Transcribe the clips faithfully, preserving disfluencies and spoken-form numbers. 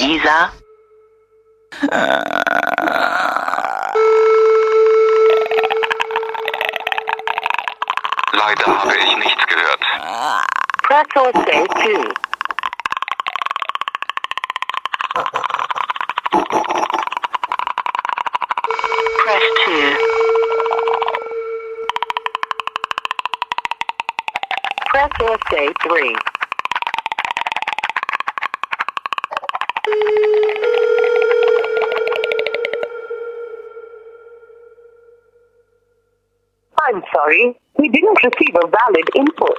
Lisa? Leider habe ich nichts gehört. Press or say two. Press two. Press or say three. I'm sorry, we didn't receive a valid input.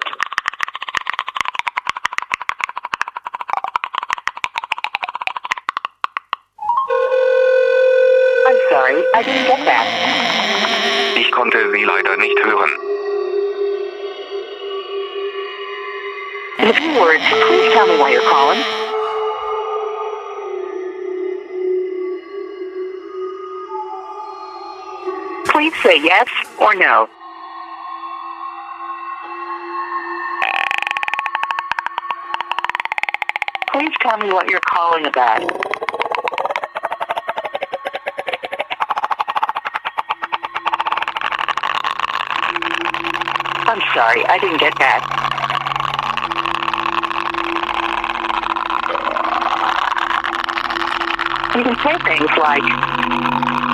I'm sorry, I didn't get that. Ich konnte Sie leider nicht hören. In a few words, please tell me why you're calling. Please say yes or no. Please tell me what you're calling about. I'm sorry, I didn't get that. You can say things like,